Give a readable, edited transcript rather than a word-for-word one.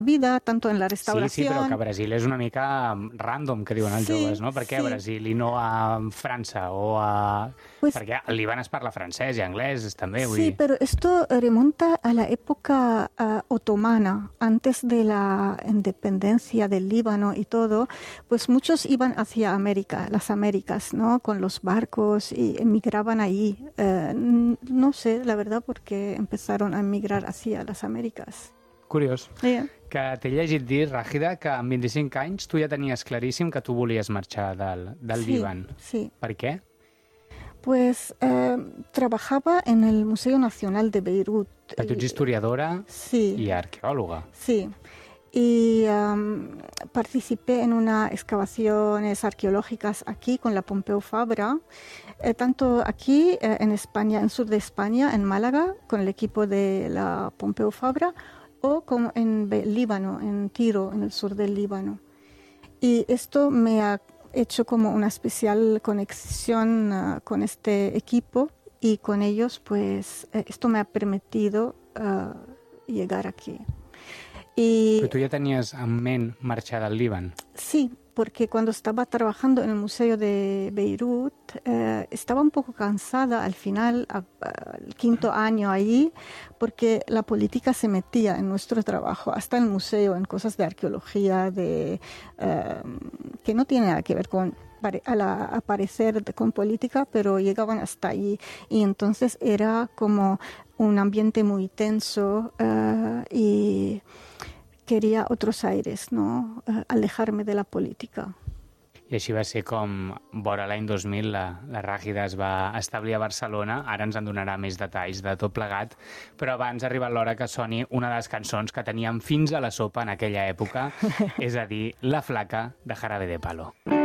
vida, tanto en la Sí, restauración. però que Brasil és una mica random, que diuen els joves, no? Per què a Brasil i no a França o a... Perquè al Líban es parla francès i anglès també. Sí, pero esto remonta a la época otomana, antes de la independencia del Líbano y todo, pues muchos iban hacia América, las Américas, ¿no? Con los barcos y emigraban ahí. No sé, la verdad, por qué empezaron a emigrar hacia las Américas. Curiós. Que t'he llegit dir, Ràgida, que amb 25 anys tu ja tenies claríssim que tu volies marxar del Líban. Sí. Per què? Pues trabajaba en el Museo Nacional de Beirut. Tu ets historiadora y arqueóloga. Sí, y participé en unas excavaciones arqueológicas aquí con la Pompeu Fabra, tanto aquí en España, en el sur de España, en Málaga, con el equipo de la Pompeu Fabra, o como en Líbano, en Tiro, en el sur del Líbano. Y esto me ha hecho como una especial conexión con este equipo y con ellos, pues esto me ha permitido llegar aquí. Però tu ja tenies en ment marxar del Líban? Sí, porque cuando estaba trabajando en el Museo de Beirut estaba un poco cansada al final, el quinto año allí, porque la política se metía en nuestro trabajo, hasta en el museo, en cosas de arqueología, que no tiene nada que ver con aparecer con política, pero llegaban hasta ahí. Y entonces era como un ambiente muy tenso y quería otros aires, ¿no? Alejarme de la política. I així va ser com, vora l'any 2000, la Ràgida es va establir a Barcelona. Ara ens en donarà més detalls de tot plegat, però abans ha arribat l'hora que soni una de les cançons que teníem fins a la sopa en aquella època, és a dir, La flaca, de Jarabe de Palo.